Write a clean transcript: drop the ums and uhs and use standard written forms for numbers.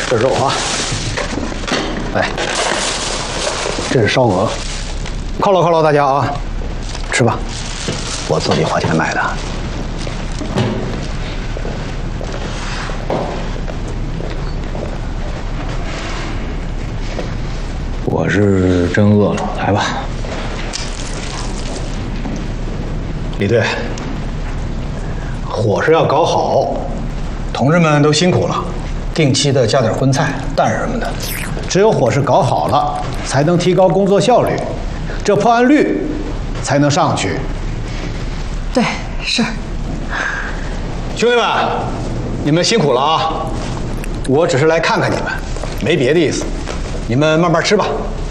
这肉啊，哎，这是烧鹅，犒劳犒劳大家啊，吃吧，我自己花钱买的。 我是真饿了，来吧。 李队，伙食要搞好，同志们都辛苦了，定期的加点荤菜、蛋什么的。只有伙食搞好了，才能提高工作效率，这破案率才能上去。 对，是。 兄弟们，你们辛苦了啊！我只是来看看你们，没别的意思。你们慢慢吃吧，